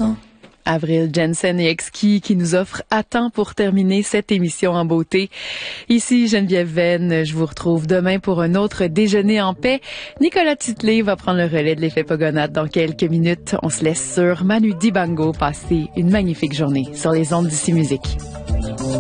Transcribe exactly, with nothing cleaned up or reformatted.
chanson. Avril Jensen et Exquis qui nous offrent à temps pour terminer cette émission en beauté. Ici Geneviève Venn, je vous retrouve demain pour un autre déjeuner en paix. Nicolas Titley va prendre le relais de l'effet Pogonade dans quelques minutes. On se laisse sur Manu Dibango. Passez une magnifique journée sur les ondes d'Ici Musique.